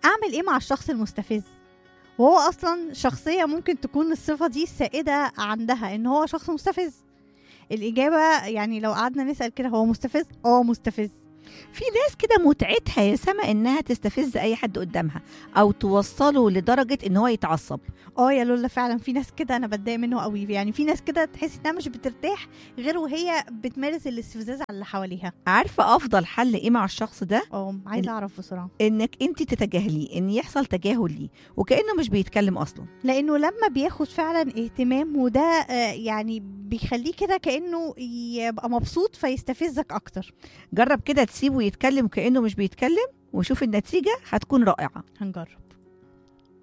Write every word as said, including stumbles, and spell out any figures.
اعمل ايه مع الشخص المستفز وهو اصلا شخصية ممكن تكون الصفة دي السائدة عندها، ان هو شخص مستفز؟ الاجابة يعني لو قعدنا نسأل كده، هو مستفز؟ اه مستفز. في ناس كده متعتها يا سما انها تستفز اي حد قدامها او توصله لدرجه ان هو يتعصب. اه يا لولا فعلا في ناس كده انا بتضايق منه قوي، يعني في ناس كده تحس انها مش بترتاح غير وهي بتمارس الاستفزاز على اللي حواليها. عارفه افضل حل ايه مع الشخص ده؟ اه عايزه اعرف بسرعه. انك انت تتجاهليه، ان يحصل تجاهل ليه وكانه مش بيتكلم اصلا. لانه لما بياخد فعلا اهتمام وده آه يعني بيخليه كده كانه يبقى مبسوط فيستفزك اكتر. جرب كده تسيبه يتكلم كانه مش بيتكلم وشوف النتيجه هتكون رائعه. هنجرب.